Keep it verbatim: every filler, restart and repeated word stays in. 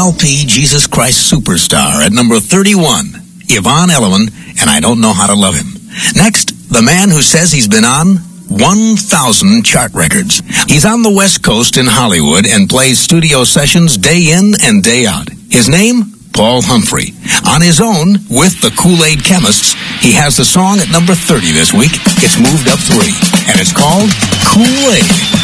L P Jesus Christ Superstar at number thirty-one, Yvonne Elliman, and I Don't Know How to Love Him. Next, the man who says he's been on one thousand chart records. He's on the West Coast in Hollywood and plays studio sessions day in and day out. His name? Paul Humphrey. On his own, with the Kool-Aid Chemists, he has the song at number thirty this week. It's moved up three, and it's called Kool-Aid.